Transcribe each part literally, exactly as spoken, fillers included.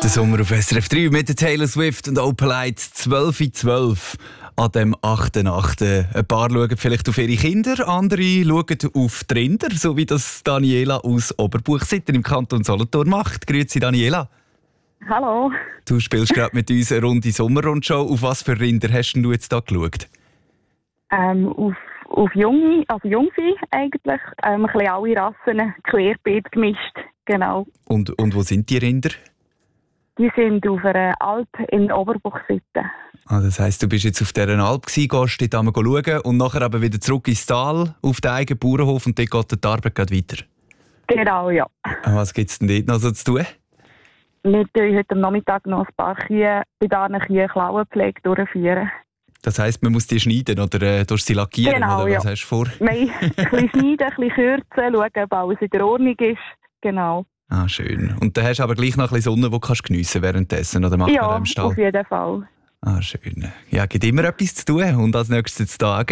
Der Sommer auf S R F drei mit der Taylor Swift und Open Light zwölf Uhr zwölf an dem achten achten Ein paar schauen vielleicht auf ihre Kinder, andere schauen auf die Rinder, so wie das Daniela aus Oberbuchsitten im Kanton Solothurn macht. Grüezi Daniela. Hallo. Du spielst gerade mit uns eine Runde Sommerrundschau. Auf was für Rinder hast du jetzt da geschaut? Ähm, auf, auf Junge, also Jungvieh eigentlich. Ähm, ein bisschen alle Rassen querbeet gemischt. Genau. Und, und wo sind die Rinder? Die sind auf einer Alp in Oberbuchsitten. Ah, das heisst, du bist jetzt auf dieser Alp gewesen, gehst dort einmal schauen und nachher aber wieder zurück ins Tal, auf den eigenen Bauernhof und dort geht die Arbeit gerade weiter? Genau, ja. Was gibt es denn dort noch so zu tun? Wir tun heute am Nachmittag noch ein paar Kühe, bei diesen Kühen Klauenpflege durchführen. Das heisst, man muss die schneiden oder äh, durch sie lackieren? Genau, oder was ja. hast du vor? Nein, ein bisschen schneiden, ein bisschen kürzen, schauen, ob alles in der Ordnung ist. Genau. Ah, schön. Und dann hast du aber gleich noch ein bisschen Sonne, die du geniessen währenddessen, oder macht ja, man im Stall? auf jeden Fall. Ah, schön. Ja, gibt immer etwas zu tun. Und als nächstes Tag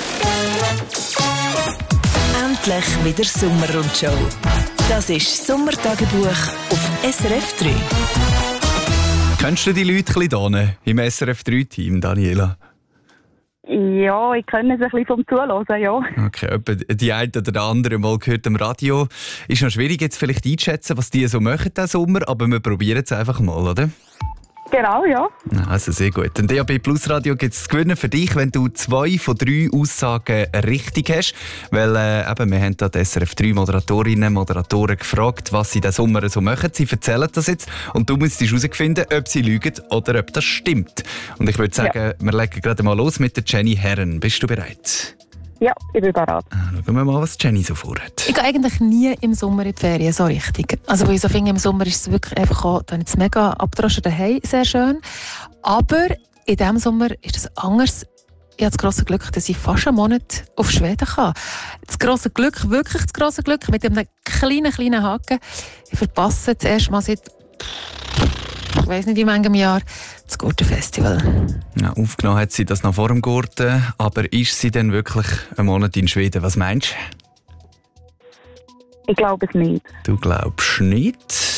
endlich wieder Sommerrundschau. Das ist Sommertagebuch auf S R F drei. Kennst du die Leute ein bisschen hier im S R F drei Team, Daniela? Ja, ich kenne es ein bisschen vom Zuhören, ja. Okay, etwa die eine oder die andere mal gehört am Radio. Ist noch schwierig jetzt vielleicht einzuschätzen, was die so machen diesen Sommer, aber wir probieren es einfach mal, oder? Genau, ja. Also sehr gut. Ein D A B Plus Radio gibt es zu gewinnen für dich, wenn du zwei von drei Aussagen richtig hast. Weil äh, eben, wir haben da die S R F drei Moderatorinnen und Moderatoren gefragt, was sie diesen Sommer so machen. Sie erzählen das jetzt und du musst herausfinden, ob sie lügen oder ob das stimmt. Und ich würde sagen, ja. wir legen gerade mal los mit der Jenny Herren. Bist du bereit? Ja, ich bin bereit. Ah, schauen wir mal, was Jenny so vorhat. Ich gehe eigentlich nie im Sommer in die Ferien, so richtig. Also, weil ich so finde, im Sommer ist es wirklich einfach auch, da ist es mega abgedroschen daheim, sehr schön. Aber in diesem Sommer ist es anders. Ich habe das grosse Glück, dass ich fast einen Monat auf Schweden kann. Das grosse Glück, wirklich das grosse Glück, mit einem kleinen, kleinen Haken. Ich verpasse das erste Mal seit, ich weiss nicht wie manchem Jahr, das Gurtenfestival. Ja, aufgenommen hat sie das noch vor dem Gurten, aber ist sie denn wirklich einen Monat in Schweden? Was meinst du? Ich glaube es nicht. Du glaubst nicht?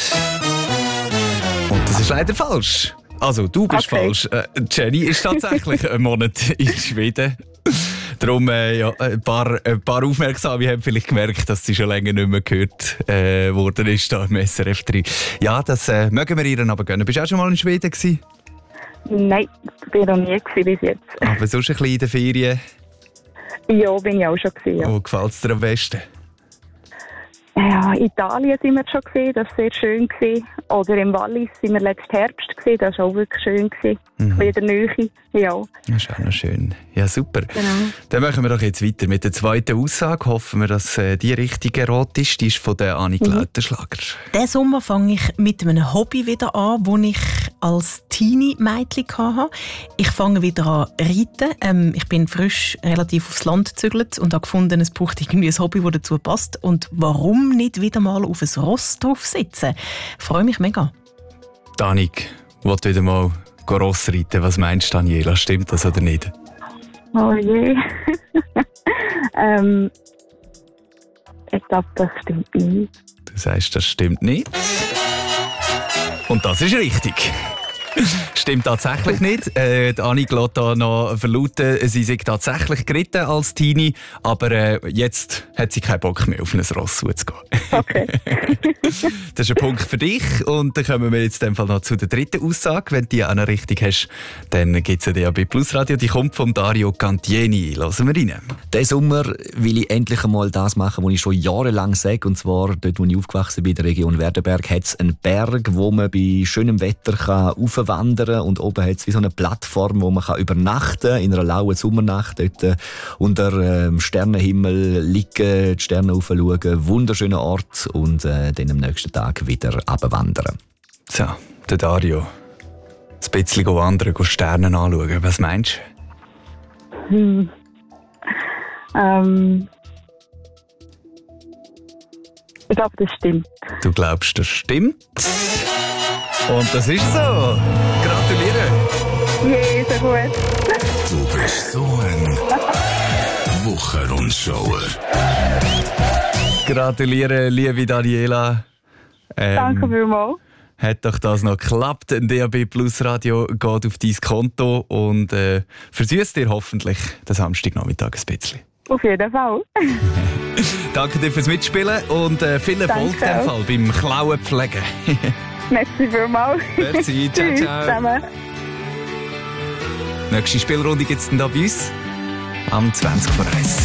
Und das ist leider falsch. Also, du bist okay. falsch. Äh, Jenny ist tatsächlich einen Monat in Schweden. Darum, äh, ja, ein paar, ein paar Aufmerksame haben vielleicht gemerkt, dass sie schon länger nicht mehr gehört äh, worden ist da im S R F drei. Ja, das äh, mögen wir ihr aber gönnen. Bist du auch schon mal in Schweden gewesen? Nein, ich war noch nie bis jetzt. Aber sonst ein bisschen in den Ferien? Ja, bin ich auch schon gewesen. Ja. Wo gefällt es dir am besten? Ja, in Italien sind wir schon gewesen, das war sehr schön gewesen. Oder im Wallis sind wir letzten Herbst gewesen, das war auch wirklich schön gewesen. Mhm. In der Nähe, ja. Das ist auch noch schön. Ja, super. Genau. Dann machen wir doch jetzt weiter mit der zweiten Aussage. Hoffen wir, dass äh, die richtige rot ist. Die ist von der Annik mhm. Lautenschlager. Diesen Sommer fange ich mit einem Hobby wieder an, das ich als Teenie-Mädchen hatte. Ich fange wieder an reiten. Ähm, ich bin frisch relativ aufs Land gezügelt und habe gefunden, es braucht irgendwie ein Hobby, das dazu passt. Und warum nicht wieder mal auf ein Ross drauf sitzen? Ich freue mich mega. Danik, willst du wieder mal Ross reiten? Was meinst du, Daniela? Stimmt das oder nicht? Oh je. ähm, ich glaube, das stimmt nicht. Du sagst, das stimmt nicht. Und das ist richtig. Stimmt tatsächlich nicht. Äh, die Annik lässt da noch verlauten, sie sei tatsächlich geritten als Teenie, aber äh, jetzt hat sie keinen Bock mehr, auf ein Ross zuzugehen. Okay. Das ist ein Punkt für dich. Und dann kommen wir jetzt in dem Fall noch zu der dritten Aussage. Wenn du die auch noch richtig hast, dann gibt es ein D A B Plus Radio. Die kommt von Dario Cantieni. Hören wir rein. Diesen Sommer will ich endlich einmal das machen, was ich schon jahrelang sage. Und zwar dort, wo ich aufgewachsen bin, in der Region Werdenberg, hat es einen Berg, wo man bei schönem Wetter kann wandern und oben hat es wie so eine Plattform, wo man kann übernachten kann, in einer lauen Sommernacht dort unter ähm, Sternenhimmel liegen, die Sterne aufschauen, wunderschöner Ort und äh, dann am nächsten Tag wieder runterwandern. So, der Dario. Ein bisschen wandern, Sterne anschauen. Was meinst du? Hm. Ähm. Ich glaube, das stimmt. Du glaubst, das stimmt? Und das ist so. Gratuliere. Je, so gut. Du bist so ein Wochenrundschauer. Gratuliere, liebe Daniela. Ähm, Danke vielmals. hat doch das noch geklappt. Ein D A B Plus Radio geht auf dein Konto und äh, versüßt dir hoffentlich den Samstagnachmittag ein bisschen. Auf jeden Fall. Danke dir fürs Mitspielen und äh, viel Erfolg in dem Fall beim Klauen pflegen. Merci vielmals. Merci, ciao, Tschüss ciao. zusammen. Nächste Spielrunde gibt es dann hier bei uns am zwanzig vor eins.